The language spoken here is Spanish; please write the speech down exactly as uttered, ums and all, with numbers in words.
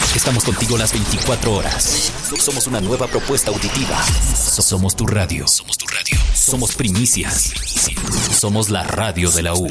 Estamos contigo las veinticuatro horas. Somos una nueva propuesta auditiva. Somos tu radio. Somos tu radio. Somos primicias. Somos la radio de la U.